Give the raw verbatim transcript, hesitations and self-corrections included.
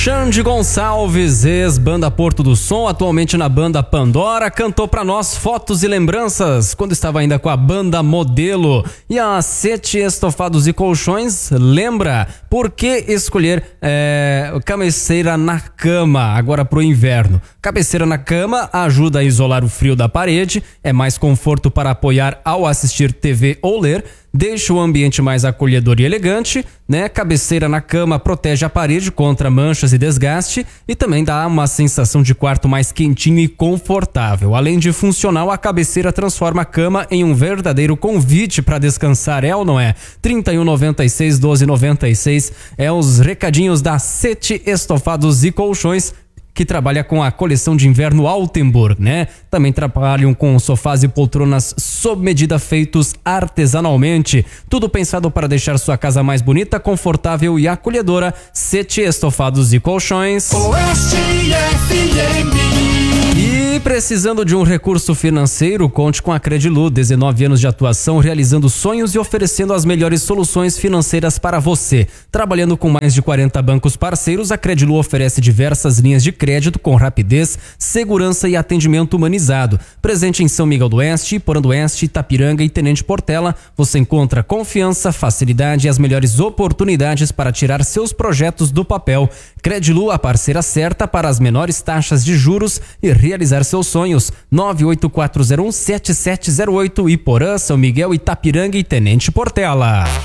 Xande Gonçalves, ex-banda Porto do Som, atualmente na banda Pandora, cantou pra nós Fotos e Lembranças, quando estava ainda com a banda Modelo. E a Sete Estofados e Colchões lembra por que escolher é, cabeceira na cama, agora pro inverno. Cabeceira na cama ajuda a isolar o frio da parede, é mais conforto para apoiar ao assistir T V ou ler, deixa o ambiente mais acolhedor e elegante, né? Cabeceira na cama protege a parede contra manchas e desgaste e também dá uma sensação de quarto mais quentinho e confortável. Além de funcional, a cabeceira transforma a cama em um verdadeiro convite para descansar, é ou não é? trinta e um, noventa e seis, doze, noventa e seis é os recadinhos da Sete Estofados e Colchões, que trabalha com a coleção de inverno Altenburg, né? Também trabalham com sofás e poltronas sob medida feitos artesanalmente. Tudo pensado para deixar sua casa mais bonita, confortável e acolhedora. Sete Estofados e Colchões. Oeste F M. E precisando de um recurso financeiro, conte com a Credilu, dezenove anos de atuação, realizando sonhos e oferecendo as melhores soluções financeiras para você. Trabalhando com mais de quarenta bancos parceiros, a Credilu oferece diversas linhas de crédito com rapidez, segurança e atendimento humanizado. Presente em São Miguel do Oeste, Iporã do Oeste, Itapiranga e Tenente Portela, você encontra confiança, facilidade e as melhores oportunidades para tirar seus projetos do papel. Credilu, a parceira certa para as menores taxas de juros e realizar seus sonhos. nove oito quatro zero um, sete sete zero oito, Iporã, São Miguel, Itapiranga e Tenente Portela.